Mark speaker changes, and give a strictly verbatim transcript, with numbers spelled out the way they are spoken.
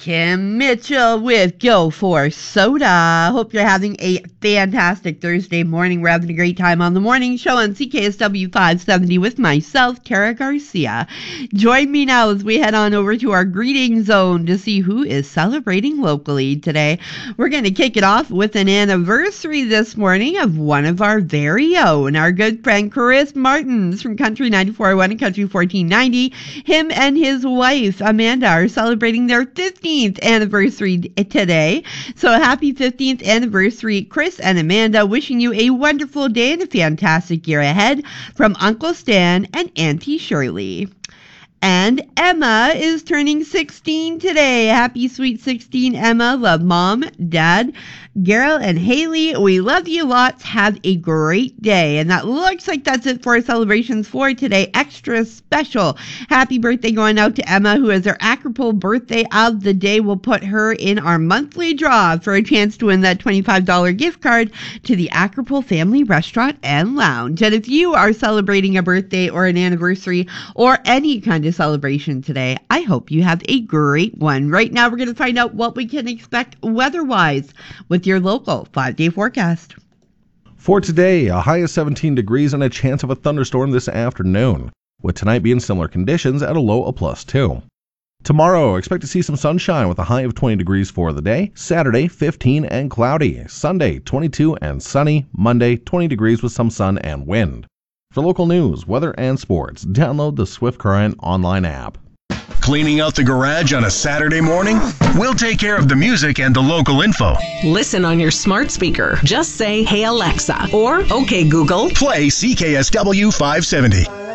Speaker 1: Kim Mitchell with Go For Soda. Hope you're having a fantastic Thursday morning. We're having a great time on the morning show on C K S W five seventy with myself, Kara Garcia. Join me now as we head on over to our greeting zone to see who is celebrating locally today. We're going to kick it off with an anniversary this morning of one of our very own, our good friend Chris Martins from Country ninety-four point one and Country fourteen ninety. Him and his wife, Amanda, are celebrating their fifteenth anniversary today. So happy fifteenth anniversary, Chris and Amanda. Wishing you a wonderful day and a fantastic year ahead from Uncle Stan and Auntie Shirley. And Emma is turning sixteen today. Happy sweet sixteen, Emma. Love Mom, Dad, Gerald, and Haley. We love you lots. Have a great day. And that looks like that's it for our celebrations for today. Extra special happy birthday going out to Emma, who is our Acropole birthday of the day. We'll put her in our monthly draw for a chance to win that twenty-five dollars gift card to the Acropole Family Restaurant and Lounge. And if you are celebrating a birthday or an anniversary or any kind of celebration today, I hope you have a great one. Right now, we're going to find out what we can expect weather-wise with your local five-day forecast.
Speaker 2: For today, a high of seventeen degrees and a chance of a thunderstorm this afternoon, with tonight being similar conditions at a low of plus two. Tomorrow, expect to see some sunshine with a high of twenty degrees for the day. Saturday, fifteen and cloudy. Sunday, twenty-two and sunny. Monday, twenty degrees with some sun and wind. For local news, weather, and sports, download the Swift Current online app.
Speaker 3: Cleaning out the garage on a Saturday morning? We'll take care of the music and the local info.
Speaker 4: Listen on your smart speaker. Just say, "Hey Alexa," or "Okay Google."
Speaker 3: Play C K S W five seventy.